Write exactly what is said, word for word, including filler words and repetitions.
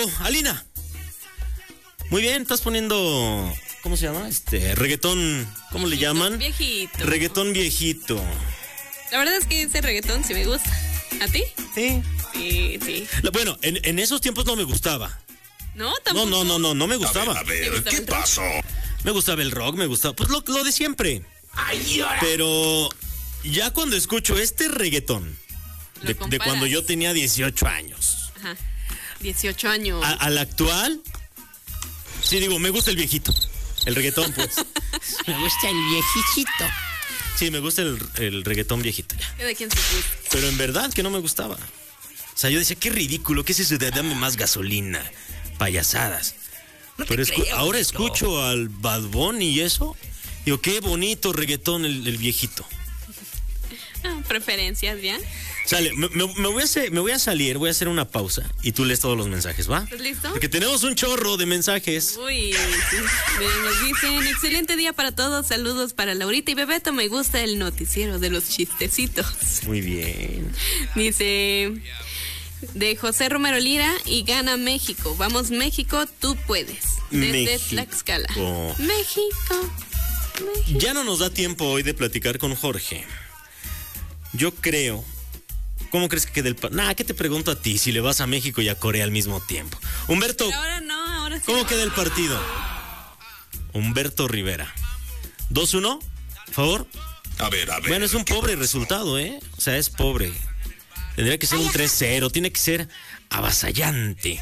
Alina. Muy bien, estás poniendo, ¿cómo se llama? Este, reggaetón, ¿cómo viejito, le llaman? Viejito. Reggaetón viejito. La verdad es que ese reggaetón sí me gusta. ¿A ti? Sí. Sí, sí. La- Bueno, en, en esos tiempos no me gustaba. ¿No? No, ¿Tampoco? no, no, no, no me gustaba. A ver, ¿Te a ver, gustaba ¿qué el rock? pasó? Me gustaba el rock, me gustaba, pues lo, lo de siempre. Ay, ahora. Pero ya cuando escucho este reggaetón, Lo de, de comparas. cuando yo tenía dieciocho años, Ajá. dieciocho años. a- al actual, sí digo, me gusta el viejito. El reggaetón, pues. Me gusta el viejito. Sí, me gusta el, el reggaetón viejito ya. ¿De quién se gusta? Pero en verdad que no me gustaba. O sea, yo decía, qué ridículo, ¿qué es eso de dame más gasolina? Payasadas. No te Pero escu- creo, ahora Beto. escucho al Bad Bunny y eso. Digo, qué bonito reggaetón el, el viejito. Ah, preferencias, ¿ya? Sale, me, me- me voy a hacer- me voy a salir, voy a hacer una pausa y tú lees todos los mensajes, ¿va? ¿Estás listo? Porque tenemos un chorro de mensajes. Uy, sí. Miren, nos dicen, excelente día para todos, saludos para Laurita y Bebeto, me gusta el noticiero de los chistecitos. Muy bien. Dice, de José Romero Lira y gana México, vamos México, tú puedes. Desde México. Tlaxcala. México, México. Ya no nos da tiempo hoy de platicar con Jorge. Yo creo. ¿Cómo crees que quede el... pa- Nah, ¿qué te pregunto a ti si le vas a México y a Corea al mismo tiempo? Humberto, Pero ahora no, ahora sí. ¿cómo queda el partido? Humberto Rivera. dos uno, por favor. A ver, a ver. Bueno, es un ¿qué pobre pasó? resultado, ¿eh? O sea, es pobre. Tendría que ser un tres cero, tiene que ser avasallante.